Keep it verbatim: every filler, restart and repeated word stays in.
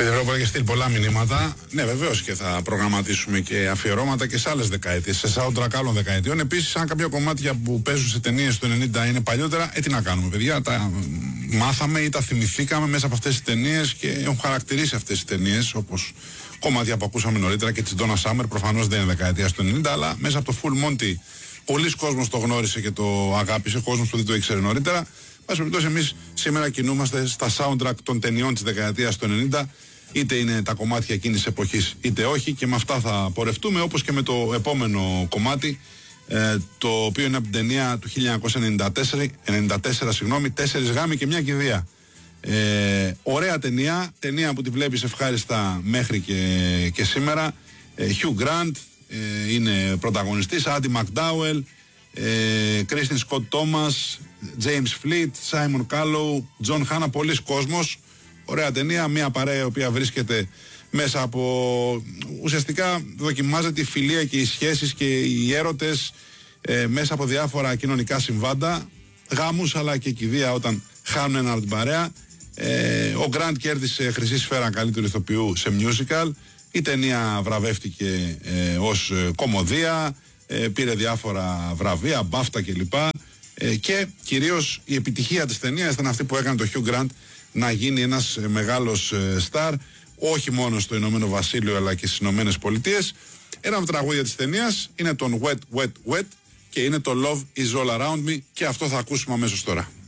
Επειδή έχω και στείλει πολλά μηνύματα, ναι, βεβαίως και θα προγραμματίσουμε και αφιερώματα και σε άλλες δεκαετίες, σε soundtrack άλλων δεκαετιών. Επίσης, αν κάποια κομμάτια που παίζουν σε ταινίες του ενενήντα είναι παλιότερα, ε, τι να κάνουμε, παιδιά. Τα μάθαμε ή τα θυμηθήκαμε μέσα από αυτές τις ταινίες και έχουν χαρακτηρίσει αυτές τις ταινίες, όπως κομμάτια που ακούσαμε νωρίτερα και της Donna Summer. Προφανώς δεν είναι δεκαετία του ενενήντα, αλλά μέσα από το Full Monty πολλοί κόσμος το γνώρισε και το αγάπησε, κόσμος που δεν το ήξερε νωρίτερα. Πάση περιπτώσει, εμείς σήμερα κινούμαστε στα soundtrack των ταινιών της δεκαετίας του ενενήντα, είτε είναι τα κομμάτια εκείνης της εποχής είτε όχι, και με αυτά θα πορευτούμε, όπως και με το επόμενο κομμάτι, ε, το οποίο είναι από την ταινία του χίλια εννιακόσια ενενήντα τέσσερα, ενενήντα τέσσερα συγγνώμη, Τέσσερις γάμοι και μια κηδεία. Ε, ωραία ταινία, ταινία που τη βλέπεις ευχάριστα μέχρι και, και σήμερα. ε, Hugh Grant ε, είναι πρωταγωνιστής, Andy McDowell, Ε, Κρίστιν Σκοτ Τόμας, James Fleet, Simon Callow, John Hannah, πολλοί κόσμος. Ωραία ταινία, μια παρέα η οποία βρίσκεται μέσα από, ουσιαστικά δοκιμάζεται η φιλία και οι σχέσεις και οι έρωτες ε, μέσα από διάφορα κοινωνικά συμβάντα, γάμους αλλά και κηδεία όταν χάνουν ένα από την παρέα. ε, Ο Grant κέρδισε χρυσή σφαίρα καλύτερου ηθοποιού σε musical. Η ταινία βραβεύτηκε ε, ως ε, κομμωδία, Ε, πήρε διάφορα βραβεία, μπάφτα κλπ. Ε, και κυρίως η επιτυχία της ταινίας ήταν αυτή που έκανε το Hugh Grant να γίνει ένας ε, μεγάλος ε, στάρ, όχι μόνο στο Ηνωμένο Βασίλειο αλλά και στις Ηνωμένες Πολιτείες. Ένα από τα τραγούδια της ταινίας είναι τον Wet Wet Wet και είναι το Love Is All Around Me, και αυτό θα ακούσουμε αμέσως τώρα.